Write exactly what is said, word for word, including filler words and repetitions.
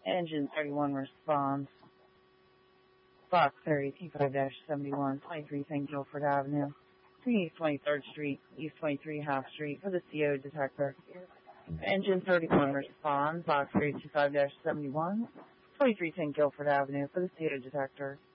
Engine thirty-one responds. Box area T five seventy-one, twenty-three Saint Guilford Avenue, East twenty-third Street, East twenty-three Half Street for the C O detector. Engine thirty-one responds. Box area T five seventy-one, twenty-three Saint Guilford Avenue for the C O detector.